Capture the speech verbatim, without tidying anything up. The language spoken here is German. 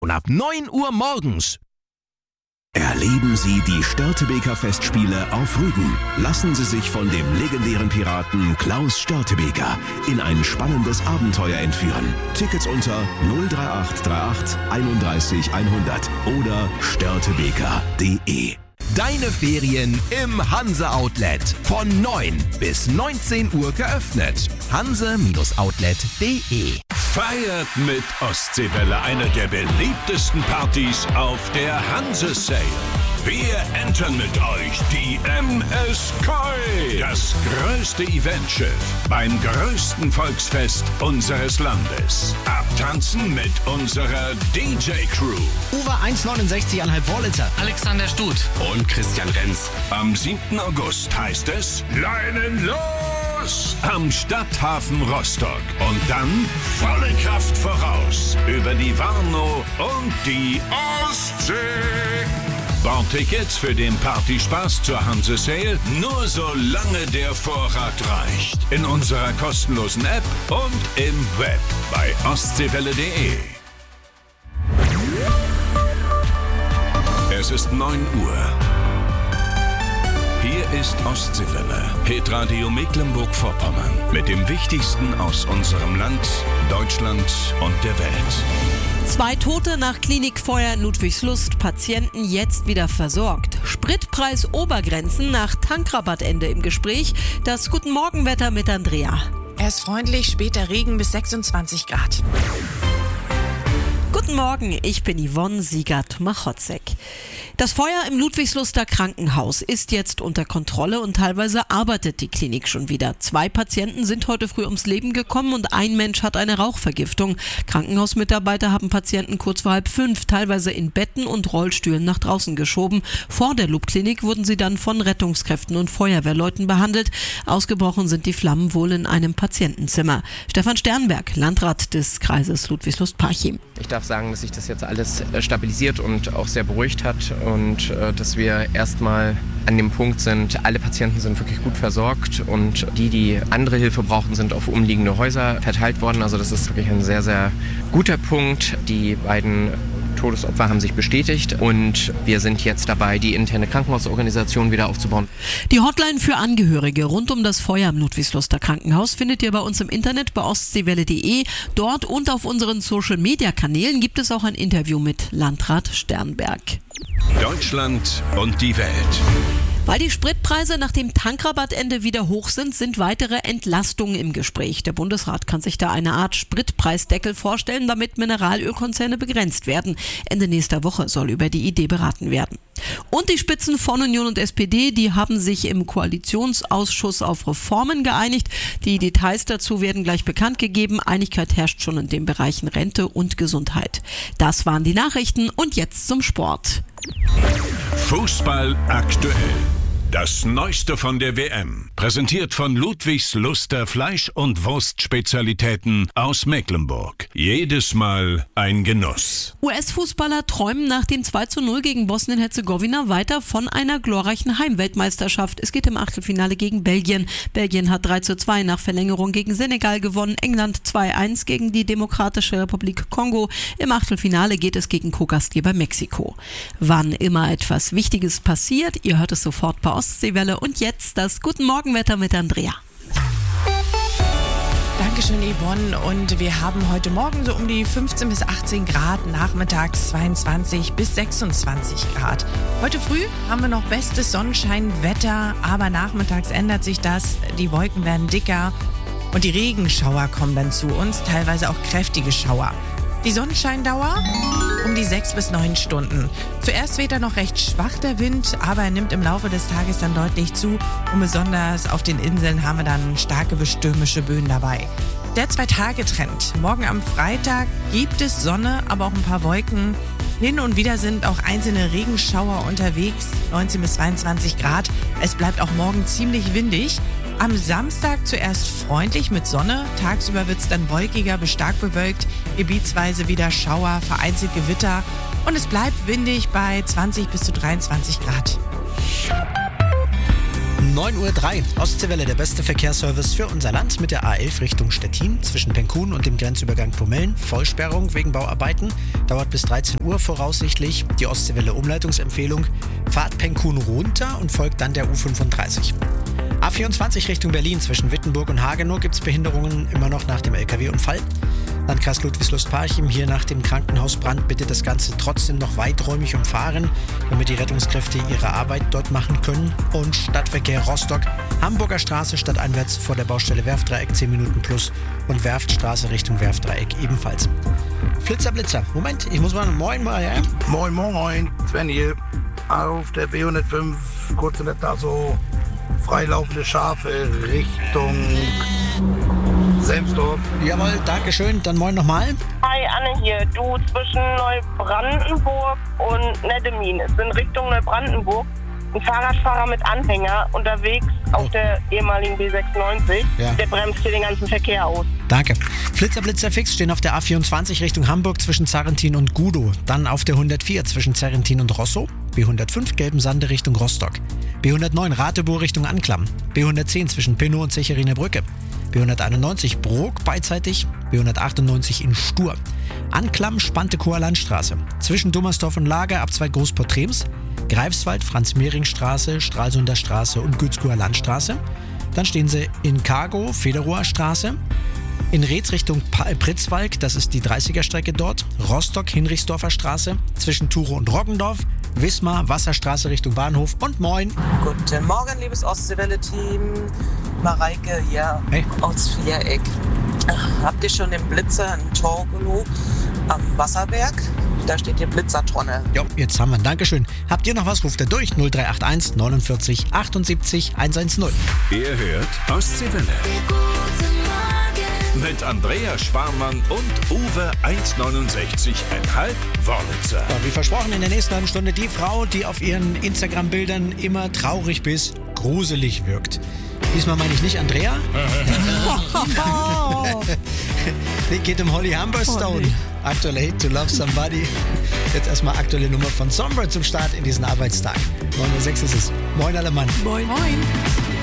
und ab neun Uhr morgens. Erleben Sie die Störtebeker Festspiele auf Rügen. Lassen Sie sich von dem legendären Piraten Klaus Störtebeker in ein spannendes Abenteuer entführen. Tickets unter null drei acht drei acht einunddreißig hundert oder störtebeker punkt de. Deine Ferien im Hanse Outlet. Von neun bis neunzehn Uhr geöffnet. hanse Outlet punkt de. Feiert mit Ostseewelle eine der beliebtesten Partys auf der Hanse Sale. Wir entern mit euch die M S Koi, das größte Eventschiff beim größten Volksfest unseres Landes. Abtanzen mit unserer D J-Crew. Uwe eins neunundsechzig Komma fünf Vorlitzer. Alexander Stut Und Christian Renz. Am siebten August heißt es Leinen los am Stadthafen Rostock. Und dann volle Kraft voraus über die Warnow und die Ostsee. Bordtickets für den Partyspaß zur Hanse Sale nur solange der Vorrat reicht. In unserer kostenlosen App und im Web bei ostseewelle punkt de. Es ist neun Uhr. Hier ist Ostseewelle, Hitradio Mecklenburg-Vorpommern mit dem Wichtigsten aus unserem Land, Deutschland und der Welt. Zwei Tote nach Klinikfeuer in Ludwigslust, Patienten jetzt wieder versorgt. Spritpreis-Obergrenzen nach Tankrabattende im Gespräch. Das Guten Morgen-Wetter mit Andrea. Erst freundlich, später Regen bis sechsundzwanzig Grad. Guten Morgen, ich bin Yvonne Siegert-Machotzek. Das Feuer im Ludwigsluster Krankenhaus ist jetzt unter Kontrolle und teilweise arbeitet die Klinik schon wieder. Zwei Patienten sind heute früh ums Leben gekommen und ein Mensch hat eine Rauchvergiftung. Krankenhausmitarbeiter haben Patienten kurz vor halb fünf teilweise in Betten und Rollstühlen nach draußen geschoben. Vor der Loop-Klinik wurden sie dann von Rettungskräften und Feuerwehrleuten behandelt. Ausgebrochen sind die Flammen wohl in einem Patientenzimmer. Stefan Sternberg, Landrat des Kreises Ludwigslust-Parchim. Ich darf sagen, dass sich das jetzt alles stabilisiert und auch sehr beruhigt hat und äh, dass wir erstmal an dem Punkt sind, alle Patienten sind wirklich gut versorgt und die, die andere Hilfe brauchen, sind auf umliegende Häuser verteilt worden. Also das ist wirklich ein sehr, sehr guter Punkt. Die beiden Todesopfer haben sich bestätigt und wir sind jetzt dabei, die interne Krankenhausorganisation wieder aufzubauen. Die Hotline für Angehörige rund um das Feuer im Ludwigsluster Krankenhaus findet ihr bei uns im Internet bei ostseewelle punkt de. Dort und auf unseren Social-Media-Kanälen gibt es auch ein Interview mit Landrat Sternberg. Deutschland und die Welt. Weil die Spritpreise nach dem Tankrabattende wieder hoch sind, sind weitere Entlastungen im Gespräch. Der Bundesrat kann sich da eine Art Spritpreisdeckel vorstellen, damit Mineralölkonzerne begrenzt werden. Ende nächster Woche soll über die Idee beraten werden. Und die Spitzen von Union und S P D, die haben sich im Koalitionsausschuss auf Reformen geeinigt. Die Details dazu werden gleich bekannt gegeben. Einigkeit herrscht schon in den Bereichen Rente und Gesundheit. Das waren die Nachrichten und jetzt zum Sport. Fußball aktuell. Das Neueste von der W M. Präsentiert von Ludwigsluster Fleisch- und Wurstspezialitäten aus Mecklenburg. Jedes Mal ein Genuss. U S-Fußballer träumen nach dem zwei zu null gegen Bosnien-Herzegowina weiter von einer glorreichen Heimweltmeisterschaft. Es geht im Achtelfinale gegen Belgien. Belgien hat drei zu zwei nach Verlängerung gegen Senegal gewonnen. England zwei eins gegen die Demokratische Republik Kongo. Im Achtelfinale geht es gegen Co-Gastgeber Mexiko. Wann immer etwas Wichtiges passiert, ihr hört es sofort bei Ostseewelle. Und jetzt das Guten Morgenwetter mit Andrea. Dankeschön, Yvonne. Und wir haben heute Morgen so um die fünfzehn bis achtzehn Grad, nachmittags zweiundzwanzig bis sechsundzwanzig Grad. Heute früh haben wir noch bestes Sonnenscheinwetter, aber nachmittags ändert sich das. Die Wolken werden dicker und die Regenschauer kommen dann zu uns, teilweise auch kräftige Schauer. Die Sonnenscheindauer um die sechs bis neun Stunden. Zuerst weht er noch recht schwach der Wind, aber er nimmt im Laufe des Tages dann deutlich zu und besonders auf den Inseln haben wir dann starke bis stürmische Böen dabei. Der Zwei-Tage-Trend. Morgen am Freitag gibt es Sonne, aber auch ein paar Wolken. Hin und wieder sind auch einzelne Regenschauer unterwegs, neunzehn bis zweiundzwanzig Grad. Es bleibt auch morgen ziemlich windig. Am Samstag zuerst freundlich mit Sonne, tagsüber wird es dann wolkiger bis stark bewölkt, gebietsweise wieder Schauer, vereinzelt Gewitter und es bleibt windig bei zwanzig bis zu dreiundzwanzig Grad. neun Uhr drei. Ostseewelle, der beste Verkehrsservice für unser Land mit der A elf Richtung Stettin zwischen Penkun und dem Grenzübergang Pomellen. Vollsperrung wegen Bauarbeiten. Dauert bis dreizehn Uhr voraussichtlich. Die Ostseewelle Umleitungsempfehlung. Fahrt Penkun runter und folgt dann der U fünfunddreißig. A vierundzwanzig Richtung Berlin zwischen Wittenburg und Hagenow gibt es Behinderungen immer noch nach dem L K W-Unfall. Landkreis Ludwigslust-Parchim, hier nach dem Krankenhausbrand bitte das Ganze trotzdem noch weiträumig umfahren, damit die Rettungskräfte ihre Arbeit dort machen können. Und Stadtverkehr Rostock, Hamburger Straße stadteinwärts vor der Baustelle Werftdreieck zehn Minuten plus und Werftstraße Richtung Werftdreieck ebenfalls. Flitzer, Blitzer. Moment, ich muss mal... Moin, mal, ja? Moin, moin. Sven hier. Auf der B hundertfünf, kurz in der so freilaufende Schafe Richtung Selmsdorf. Jawohl, dankeschön. Dann moin nochmal. Hi, Anne hier. Du, zwischen Neubrandenburg und Neddemin ist in Richtung Neubrandenburg ein Fahrradfahrer mit Anhänger unterwegs oh. auf der ehemaligen B sechsundneunzig. Ja. Der bremst hier den ganzen Verkehr aus. Danke. Flitzer, Blitzer, fix stehen auf der A vierundzwanzig Richtung Hamburg zwischen Zarrentin und Gudow. Dann auf der hundertvier zwischen Zarrentin und Rosso. B hundertfünf Gelbensande Richtung Rostock. B hundertneun Ratebohr Richtung Anklam. B hundertzehn zwischen Pinnow und Zecherinner Brücke. B hunderteinundneunzig Brok beidseitig. B hundertachtundneunzig in Stur. Anklam Spantekower Landstraße. Zwischen Dummersdorf und Lager Abzweig Großport-Trems. Greifswald Franz-Mehring-Straße, Stralsunder Straße und Gützkower Landstraße. Dann stehen sie in Cargo, Federoher Straße. In Reetz Richtung Pritzwalk, das ist die dreißiger Strecke dort. Rostock, Hinrichsdorfer Straße. Zwischen Tuchow und Roggendorf. Wismar, Wasserstraße Richtung Bahnhof und moin. Guten Morgen, liebes Ostseewelle-Team. Mareike hier hey. aus Viereck. Habt ihr schon den Blitzer in Torgelow am Wasserberg? Da steht die Blitzertonne. Jo, jetzt haben wir. Dankeschön. Habt ihr noch was? Ruft ihr durch. null drei acht eins neunundvierzig achtundsiebzig hundertzehn. Ihr hört Ostseewelle. Mit Andrea Sparmann und Uwe eins neunundsechzig Komma fünf Wörlitzer. Ja, wie versprochen, in der nächsten halben Stunde die Frau, die auf ihren Instagram-Bildern immer traurig bis gruselig wirkt. Diesmal meine ich nicht Andrea. Nee, geht um Holly Humberstone. Aktuell Hate to Love Somebody. Jetzt erstmal aktuelle Nummer von Sombra zum Start in diesen Arbeitstag. neun Uhr sechs ist es. Moin alle Mann. Moin. Moin.